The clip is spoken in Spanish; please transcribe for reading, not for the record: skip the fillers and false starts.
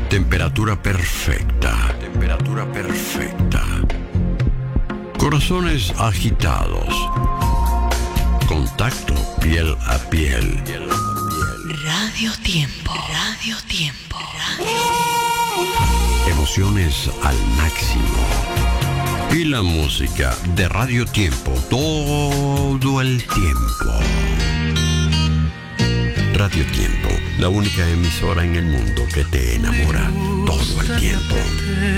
Temperatura perfecta. Temperatura perfecta. Corazones agitados. Contacto piel a piel. Radio Tiempo. Radio Tiempo. Emociones al máximo. Y la música de Radio Tiempo todo el tiempo. Radio Tiempo, la única emisora en el mundo que te enamora todo el tiempo.